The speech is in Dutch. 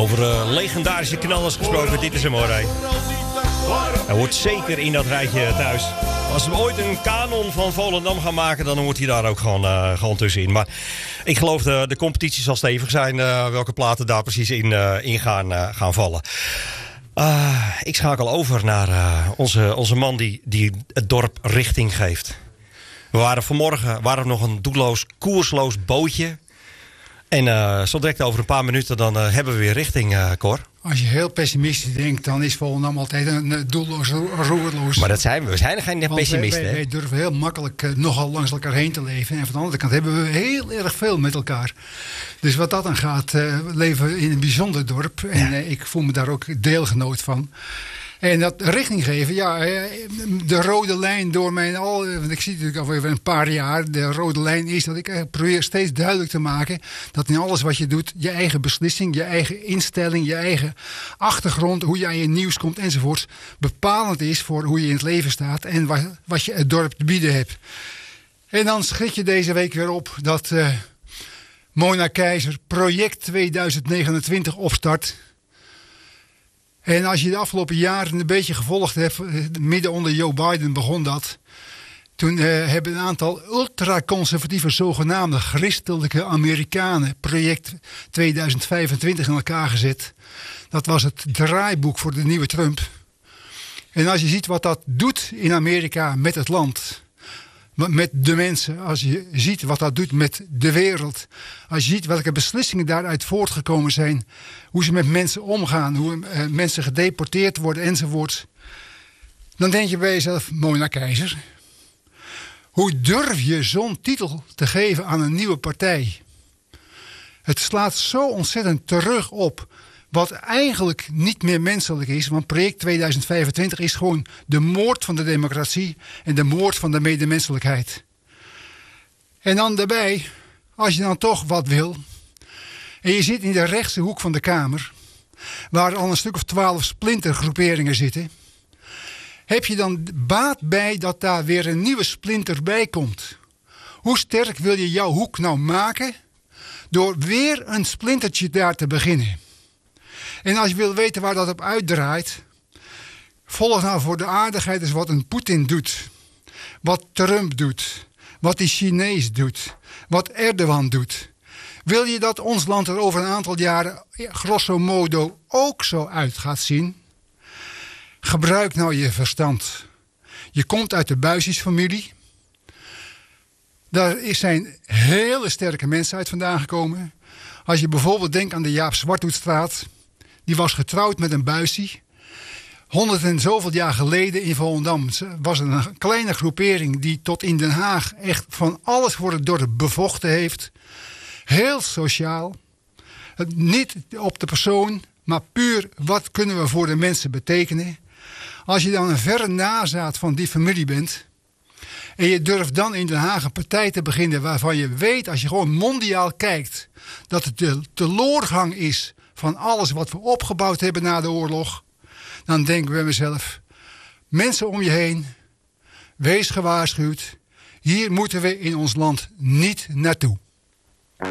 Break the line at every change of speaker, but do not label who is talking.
Over legendarische knallers gesproken, dit is hem hoor. Hij hoort zeker in dat rijtje thuis. Als we ooit een kanon van Volendam gaan maken, dan hoort hij daar ook gewoon tussenin. Maar ik geloof de competitie zal stevig zijn. Welke platen daar precies in gaan vallen. Ik schakel over naar onze man die het dorp richting geeft. We waren vanmorgen nog een doelloos, koersloos bootje. En zo direct over een paar minuten dan hebben we weer richting, Cor.
Als je heel pessimistisch denkt, dan is Volendam altijd een doelloos, roerloos.
Maar dat zijn we. We zijn geen pessimisten.
Wij durven heel makkelijk nogal langs elkaar heen te leven. En van de andere kant hebben we heel erg veel met elkaar. Dus wat dat dan gaat, leven we in een bijzonder dorp. En ik voel me daar ook deelgenoot van. En dat richting geven, ja, de rode lijn door mijn want ik zie het natuurlijk al even een paar jaar. De rode lijn is dat ik probeer steeds duidelijk te maken dat in alles wat je doet, je eigen beslissing, je eigen instelling, je eigen achtergrond, hoe je aan je nieuws komt enzovoort, bepalend is voor hoe je in het leven staat en wat je het dorp te bieden hebt. En dan schrik je deze week weer op dat Mona Keizer project 2029 opstart. En als je de afgelopen jaren een beetje gevolgd hebt, midden onder Joe Biden begon dat. Toen hebben een aantal ultraconservatieve zogenaamde christelijke Amerikanen project 2025 in elkaar gezet. Dat was het draaiboek voor de nieuwe Trump. En als je ziet wat dat doet in Amerika met het land, met de mensen, als je ziet wat dat doet met de wereld, als je ziet welke beslissingen daaruit voortgekomen zijn, hoe ze met mensen omgaan, hoe mensen gedeporteerd worden enzovoort, dan denk je bij jezelf, Mona Keizer, hoe durf je zo'n titel te geven aan een nieuwe partij? Het slaat zo ontzettend terug op wat eigenlijk niet meer menselijk is. Want project 2025 is gewoon de moord van de democratie en de moord van de medemenselijkheid. En dan daarbij, als je dan toch wat wil, en je zit in de rechtse hoek van de Kamer, waar al een stuk of 12 splintergroeperingen zitten, heb je dan baat bij dat daar weer een nieuwe splinter bij komt? Hoe sterk wil je jouw hoek nou maken door weer een splintertje daar te beginnen? En als je wil weten waar dat op uitdraait, volg nou voor de aardigheid eens wat een Poetin doet. Wat Trump doet. Wat die Chinees doet. Wat Erdogan doet. Wil je dat ons land er over een aantal jaren grosso modo ook zo uit gaat zien? Gebruik nou je verstand. Je komt uit de Buisjes-familie. Daar zijn hele sterke mensen uit vandaan gekomen. Als je bijvoorbeeld denkt aan de Jaap Zwarthoedstraat. Die was getrouwd met een Buissie. 100 en zoveel jaar geleden in Volendam was er een kleine groepering die tot in Den Haag echt van alles voor het dorp bevochten heeft. Heel sociaal. Niet op de persoon, maar puur wat kunnen we voor de mensen betekenen. Als je dan een verre nazaat van die familie bent en je durft dan in Den Haag een partij te beginnen waarvan je weet, als je gewoon mondiaal kijkt, dat het de teloorgang is van alles wat we opgebouwd hebben na de oorlog, dan denk ik bij mezelf, mensen om je heen, wees gewaarschuwd, hier moeten we in ons land niet naartoe.